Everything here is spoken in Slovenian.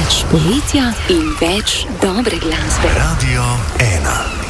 Več poletja in več dobre glasbe. Radio 1.